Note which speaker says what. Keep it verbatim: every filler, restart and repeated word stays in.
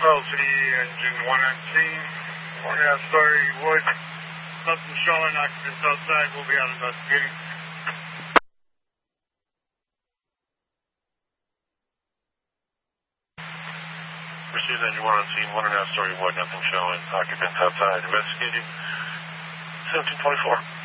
Speaker 1: Velocity engine one on scene. One and a half story wood. Nothing showing. Occupants outside. We'll be out investigating.
Speaker 2: Mercedes engine one on scene. One and a half story wood. Nothing showing. Occupants outside. Investigating. seventeen twenty-four.